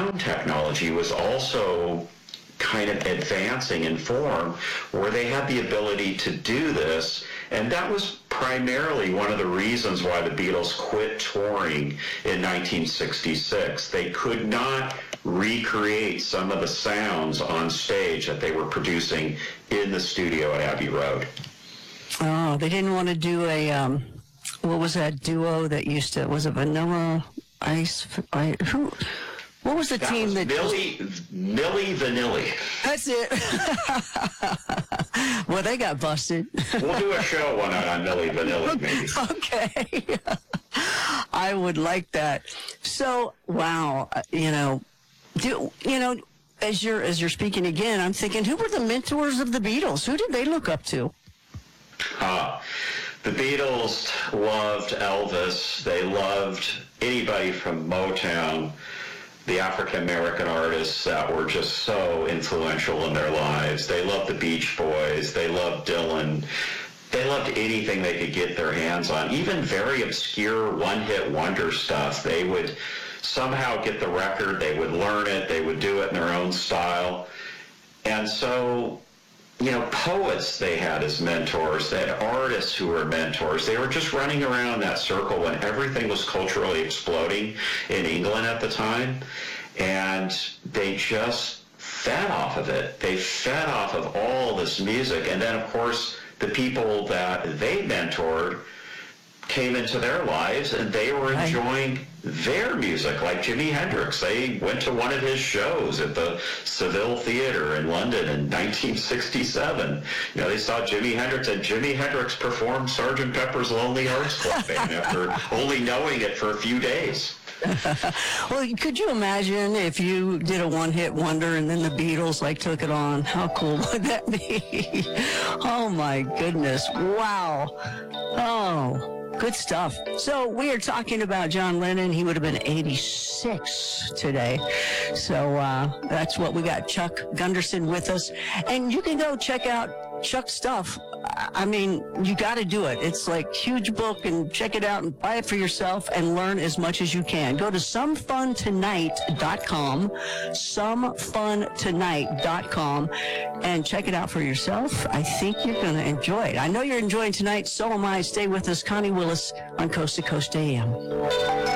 sound technology was also kind of advancing in form where they had the ability to do this, and that was primarily one of the reasons why the Beatles quit touring in 1966. They could not recreate some of the sounds on stage that they were producing in the studio at Abbey Road. Oh, they didn't want to do a, what was that duo that used to, was it Vanilla Ice? What was the team that... Milli Vanilli. That's it. Well, they got busted. We'll do a show one on Milli Vanilli, maybe. Okay. I would like that. So, wow, as you're speaking again, I'm thinking, who were the mentors of the Beatles? Who did they look up to? The Beatles loved Elvis. They loved anybody from Motown, the African-American artists that were just so influential in their lives. They loved the Beach Boys. They loved Dylan. They loved anything they could get their hands on, even very obscure one-hit wonder stuff. They would somehow get the record. They would learn it. They would do it in their own style. And so, poets they had as mentors, they had artists who were mentors. They were just running around that circle when everything was culturally exploding in England at the time, and they just fed off of it. They fed off of all this music, and then, of course, the people that they mentored came into their lives, and they were enjoying their music, like Jimi Hendrix. They went to one of his shows at the Seville Theatre in London in 1967. They saw Jimi Hendrix, and Jimi Hendrix performed Sgt. Pepper's Lonely Hearts Club Band after only knowing it for a few days. Well, could you imagine if you did a one-hit wonder and then the Beatles took it on? How cool would that be? Oh my goodness. Wow. Oh. Good stuff. So we are talking about John Lennon. He would have been 86 today. So that's what we got. Chuck Gunderson with us. And you can go check out Chuck's stuff. I mean, you got to do it. It's huge book, and check it out and buy it for yourself and learn as much as you can. Go to somefuntonight.com, somefuntonight.com, and check it out for yourself. I think you're going to enjoy it. I know you're enjoying tonight. So am I. Stay with us. Connie Willis on Coast to Coast AM.